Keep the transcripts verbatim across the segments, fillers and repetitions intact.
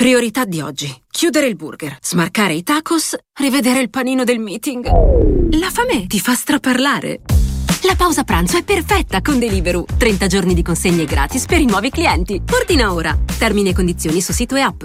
Priorità di oggi: chiudere il burger, smarcare i tacos, rivedere il panino del meeting. La fame ti fa straparlare. La pausa pranzo è perfetta con Deliveroo. trenta giorni di consegne gratis per i nuovi clienti. Ordina ora. Termini e condizioni su sito e app.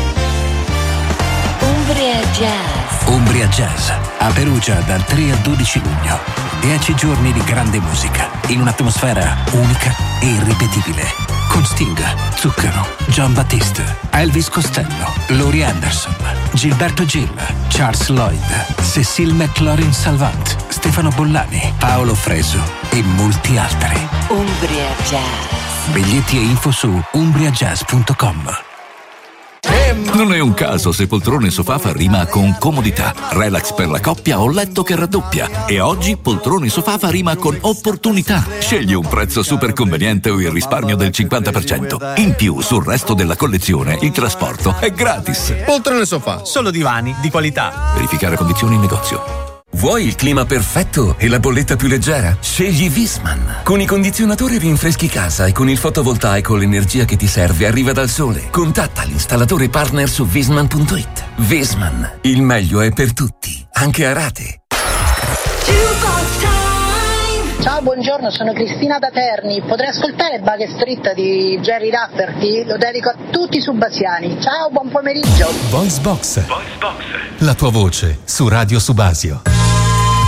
Umbria Jazz. Umbria Jazz a Perugia dal tre al dodici luglio. Dieci giorni di grande musica in un'atmosfera unica e irripetibile. Con Sting, Zucchero, John Battiste, Elvis Costello, Laurie Anderson, Gilberto Gil, Charles Lloyd, Cécile McLaurin Salvant, Stefano Bollani, Paolo Fresu e molti altri. Umbria Jazz. Biglietti e info su umbria jazz punto com. Non è un caso se Poltrone Sofà fa rima con comodità, relax per la coppia o letto che raddoppia. E oggi Poltrone Sofà fa rima con opportunità. Scegli un prezzo super conveniente o il risparmio del cinquanta per cento. In più, sul resto della collezione, il trasporto è gratis. Poltrone Sofà, solo divani di qualità. Verificare condizioni in negozio. Vuoi il clima perfetto e la bolletta più leggera? Scegli Viessmann. Con i condizionatori rinfreschi casa e con il fotovoltaico l'energia che ti serve arriva dal sole. Contatta l'installatore partner su viessmann punto it. Viessmann, il meglio è per tutti, anche a rate. Ciao, buongiorno, sono Cristina da Terni. Potrei ascoltare Back Street di Jerry Rafferty? Lo dedico a tutti i subasiani. Ciao, buon pomeriggio. Voice Box. Voice Box. La tua voce su Radio Subasio.